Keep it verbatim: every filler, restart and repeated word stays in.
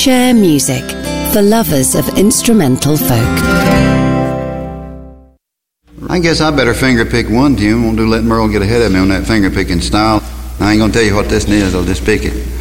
Share music for lovers of instrumental folk. I guess I better finger pick one tune. Won't do let Merle get ahead of me on that finger picking style. I ain't gonna tell you what this is, I'll just pick it.